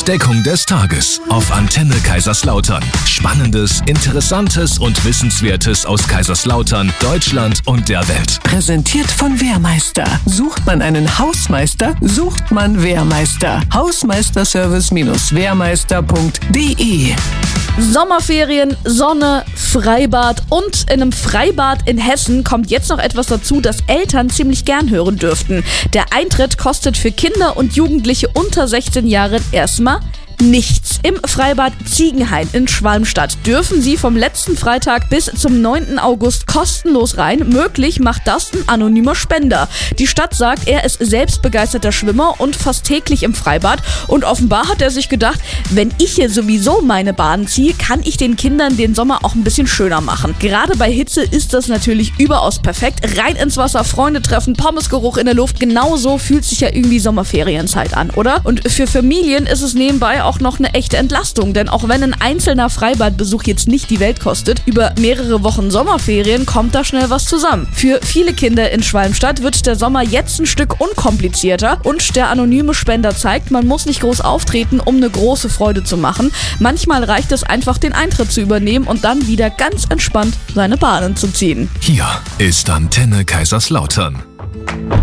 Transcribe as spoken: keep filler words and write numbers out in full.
Entdeckung des Tages auf Antenne Kaiserslautern. Spannendes, Interessantes und Wissenswertes aus Kaiserslautern, Deutschland und der Welt. Präsentiert von Wehrmeister. Sucht man einen Hausmeister, sucht man Wehrmeister. Hausmeisterservice Wehrmeister punkt de. Sommerferien, Sonne, Freibad und in einem Freibad in Hessen kommt jetzt noch etwas dazu, das Eltern ziemlich gern hören dürften. Der Eintritt kostet für Kinder und Jugendliche unter sechzehn Jahren erstmal nichts. Im Freibad Ziegenhain in Schwalmstadt dürfen Sie vom letzten Freitag bis zum neunten August kostenlos rein. Möglich macht das ein anonymer Spender. Die Stadt sagt, er ist selbst begeisterter Schwimmer und fast täglich im Freibad. Und offenbar hat er sich gedacht, wenn ich hier sowieso meine Bahnen ziehe, kann ich den Kindern den Sommer auch ein bisschen schöner machen. Gerade bei Hitze ist das natürlich überaus perfekt. Rein ins Wasser, Freunde treffen, Pommesgeruch in der Luft. Genauso fühlt sich ja irgendwie Sommerferienzeit an, oder? Und für Familien ist es nebenbei auch noch eine echte Entlastung, denn auch wenn ein einzelner Freibadbesuch jetzt nicht die Welt kostet, über mehrere Wochen Sommerferien kommt da schnell was zusammen. Für viele Kinder in Schwalmstadt wird der Sommer jetzt ein Stück unkomplizierter und der anonyme Spender zeigt, man muss nicht groß auftreten, um eine große Freude zu machen. Manchmal reicht es einfach, den Eintritt zu übernehmen und dann wieder ganz entspannt seine Bahnen zu ziehen. Hier ist Antenne Kaiserslautern.